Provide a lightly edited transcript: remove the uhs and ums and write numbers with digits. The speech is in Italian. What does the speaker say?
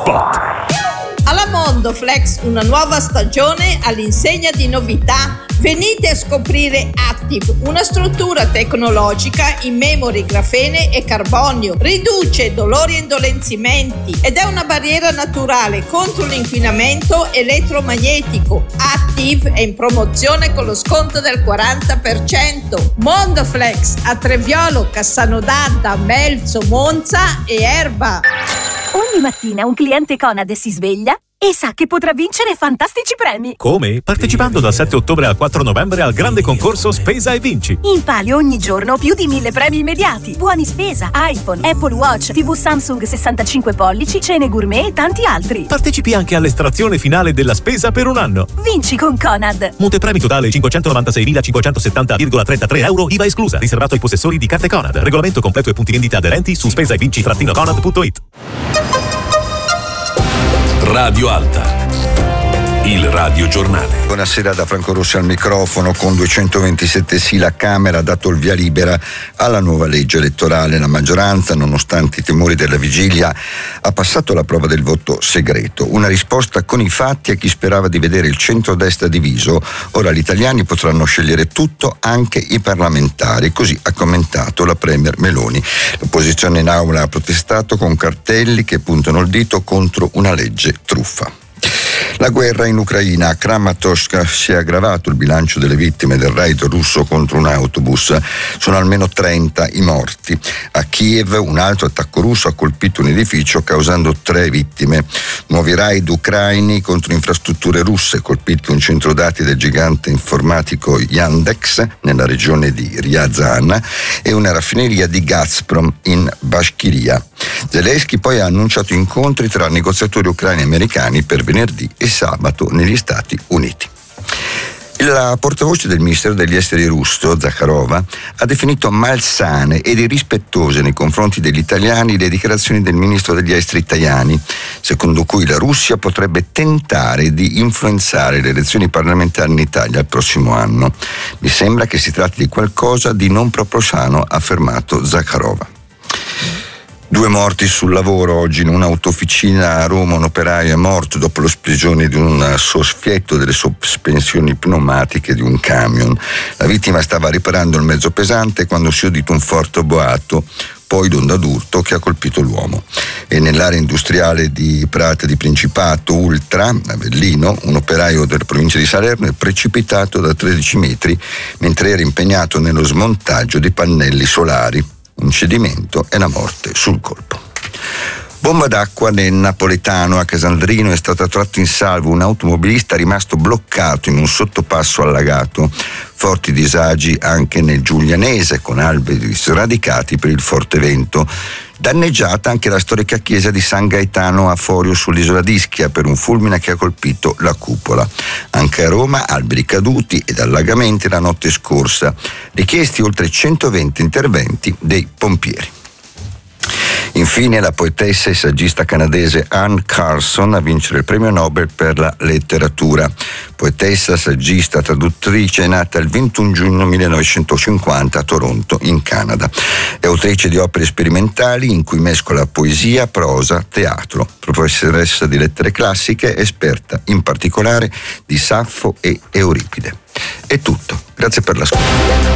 Spot. Alla Mondoflex una nuova stagione all'insegna di novità. Venite a scoprire Active, una struttura tecnologica in memory, grafene e carbonio. Riduce dolori e indolenzimenti ed è una barriera naturale contro l'inquinamento elettromagnetico. Active è in promozione con lo sconto del 40%. Mondoflex a Treviolo, Cassano d'Adda, Melzo, Monza e Erba. Ogni mattina un cliente Conad si sveglia e sa che potrà vincere fantastici premi. Come? Partecipando dal 7 ottobre al 4 novembre al grande concorso Spesa e Vinci. In palio ogni giorno più di 1000 premi immediati. Buoni spesa, iPhone, Apple Watch, TV Samsung 65 pollici, cene gourmet e tanti altri. Partecipi anche all'estrazione finale della spesa per un anno. Vinci con Conad. Montepremi totale 596.570,33 euro, IVA esclusa. Riservato ai possessori di carte Conad. Regolamento completo e punti vendita aderenti su spesaevinci-conad.it. Radio Alta, il radiogiornale. Buonasera da Franco Rossi al microfono. Con 227 sì la Camera ha dato il via libera alla nuova legge elettorale. La maggioranza, nonostante i timori della vigilia, ha passato la prova del voto segreto. Una risposta con i fatti a chi sperava di vedere il centrodestra diviso. Ora gli italiani potranno scegliere tutto, anche i parlamentari. Così ha commentato la premier Meloni. L'opposizione in aula ha protestato con cartelli che puntano il dito contro una legge truffa. La guerra in Ucraina. A Kramatorsk si è aggravato il bilancio delle vittime del raid russo contro un autobus. Sono almeno 30 i morti. A Kiev un altro attacco russo ha colpito un edificio causando 3 vittime. Nuovi raid ucraini contro infrastrutture russe, colpito un centro dati del gigante informatico Yandex nella regione di Ryazan e una raffineria di Gazprom in Bashkiria. Zelensky poi ha annunciato incontri tra negoziatori ucraini e americani per venerdì e sabato negli Stati Uniti. La portavoce del Ministero degli Esteri russo, Zakharova, ha definito malsane ed irrispettose nei confronti degli italiani le dichiarazioni del Ministro degli Esteri Tajani, secondo cui la Russia potrebbe tentare di influenzare le elezioni parlamentari in Italia il prossimo anno. Mi sembra che si tratti di qualcosa di non proprio sano, ha affermato Zakharova. 2 morti sul lavoro oggi in un'autofficina a Roma. Un operaio è morto dopo l'esplosione di un soffietto delle sospensioni pneumatiche di un camion. La vittima stava riparando il mezzo pesante quando si è udito un forte boato, poi d'onda d'urto che ha colpito l'uomo. E nell'area industriale di Prate di Principato, Ultra, a Avellino, un operaio della provincia di Salerno è precipitato da 13 metri mentre era impegnato nello smontaggio di pannelli solari. Un cedimento e la morte sul colpo. Bomba d'acqua nel napoletano. A Casandrino è stato tratto in salvo un automobilista rimasto bloccato in un sottopasso allagato. Forti disagi anche nel Giulianese, con alberi sradicati per il forte vento. Danneggiata anche la storica chiesa di San Gaetano a Forio sull'isola d'Ischia per un fulmine che ha colpito la cupola. Anche a Roma alberi caduti ed allagamenti la notte scorsa. Richiesti oltre 120 interventi dei pompieri. Infine la poetessa e saggista canadese Anne Carson a vincere il premio Nobel per la letteratura. Poetessa, saggista, traduttrice, è nata il 21 giugno 1950 a Toronto, in Canada. È autrice di opere sperimentali in cui mescola poesia, prosa, teatro. Professoressa di lettere classiche, esperta in particolare di Saffo e Euripide. È tutto. Grazie per l'ascolto.